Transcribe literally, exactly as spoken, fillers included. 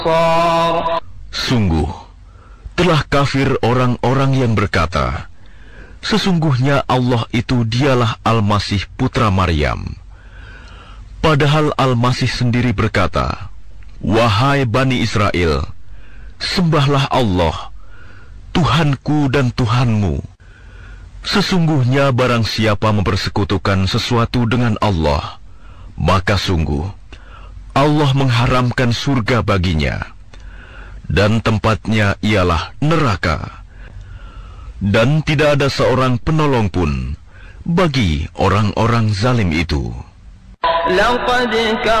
Sungguh, telah kafir orang-orang yang berkata, sesungguhnya Allah itu dialah Al-Masih putra Maryam. Padahal Al-Masih sendiri berkata, wahai Bani Israel, sembahlah Allah, Tuhanku dan Tuhanmu. Sesungguhnya barang siapa mempersekutukan sesuatu dengan Allah, maka sungguh Allah mengharamkan surga baginya, dan tempatnya ialah neraka. Dan tidak ada seorang penolong pun bagi orang-orang zalim itu.